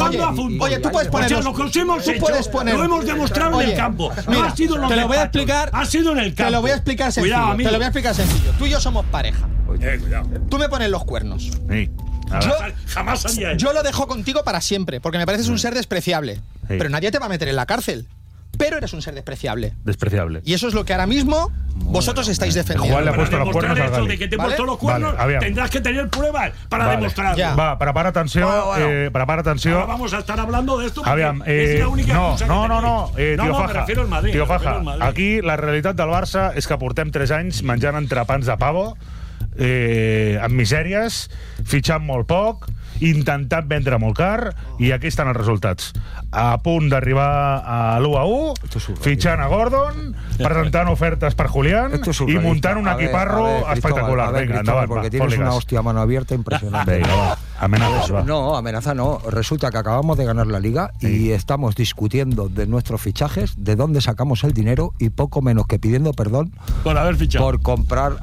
Oye, tú puedes poner. Lo que os hemos hecho, lo hemos demostrado en el campo. No ha sido en los te lo voy a despachos, explicar. ha sido en el campo. Te lo voy a explicar sencillo. Cuidado, amigo. Te lo voy a explicar sencillo. Tú y yo somos pareja. Cuidado. Tú me pones los cuernos. Sí. Jamás haría eso. Yo lo dejo contigo para siempre, porque me pareces un ser despreciable. Pero nadie te va a meter en la cárcel. Pero eres un ser despreciable. Despreciable. Y eso es lo que ahora mismo vosotros estáis defendiendo. Juan le ha puesto los cuernos al Gali. De que te he puesto los cuernos, tendrás que tener pruebas para demostrarlo. Va, prepara atenció. Prepara atenció. Ahora vamos a estar hablando de esto. Aviam, és la única cosa no, que tio me refiero al Madrid. Tio Faja, aquí la realitat del Barça és que portem 3 anys menjant entrepans de pavo, amb misèries, fitxant molt poc, intentant vendre molt car, i aquí estan els resultats. A punt d'arribar a l'1-1, fitxant a Gordon, presentant ofertes per Julián i muntant un equiparro espectacular. Venga, endavant, porque tienes una hostia a mano abierta impresionante. Venga, va. Amenazas, va. No, amenaza no. Resulta que acabamos de ganar la Liga y estamos discutiendo de nuestros fichajes, de dónde sacamos el dinero y poco menos que pidiendo perdón por haber fichado, por comprar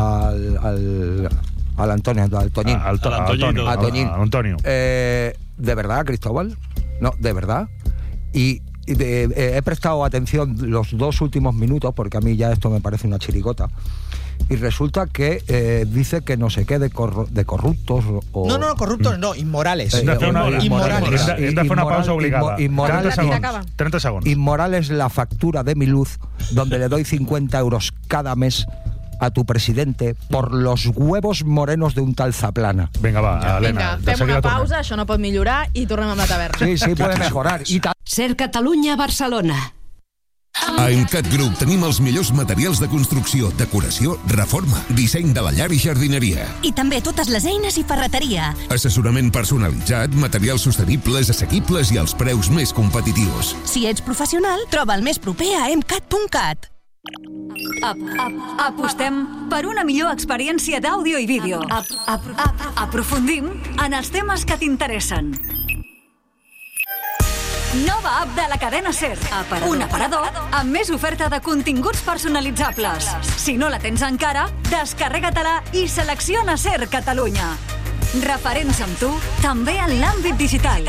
al Antonio, al Toñín. A Antonio. ¿De verdad, Cristóbal? No, de verdad. Y he prestado atención los 2 últimos minutos, porque a mí ya esto me parece una chirigota. Y resulta que dice que no sé qué de corruptos o... No, corruptos no, inmorales. Hem de fer una pausa obligada. 30 segons. Inmoral es la factura de mi luz, donde le doy 50 euros cada mes a tu presidente por los huevos morenos de un tal Zaplana. Vinga, va, Helena. Vinga, fem una pausa, això no pot millorar i tornem amb la taverna. Sí, puede mejorar. Ser Catalunya, Barcelona. A Emcat Group tenim els millors materials de construcció, decoració, reforma, disseny de la llar i jardineria. I també totes les eines i ferreteria. Assessorament personalitzat, materials sostenibles, assequibles i els preus més competitius. Si ets professional, troba el més proper a emcat.cat. Apostem per una millor experiència d'àudio i vídeo. Aprofundim en els temes que t'interessen. Nova app de la cadena SER. Un aparador amb més oferta de continguts personalitzables. Si no la tens encara, descarrega-te-la i selecciona SER Catalunya. Referents amb tu, també en l'àmbit digital.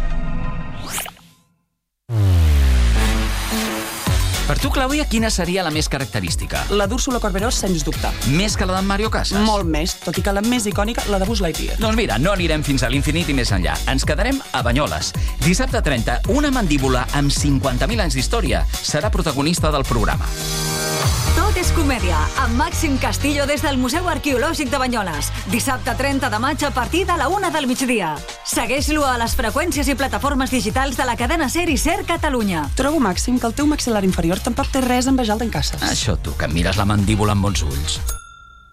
Per tu, Clàudia, quina seria la més característica? La d'Úrsula Corberó, sens dubte. Més que la d'en Mario Casas? Molt més, tot i que la més icònica, la de Buzz Lightyear. Doncs mira, no anirem fins a l'infinit i més enllà. Ens quedarem a Banyoles. Dissabte 30, una mandíbula amb 50.000 anys d'història serà protagonista del programa. Tot és comèdia, amb Màxim Castillo des del Museu Arqueològic de Banyoles. Dissabte 30 de maig a partir de la 1 del migdia. Segueix-lo a les freqüències i plataformes digitals de la cadena SER i SER Catalunya. Trobo, Màxim, que el teu maxil·lar inferior tampoc té res a envejar el d'en Casas. Això tu, que em mires la mandíbula amb bons ulls.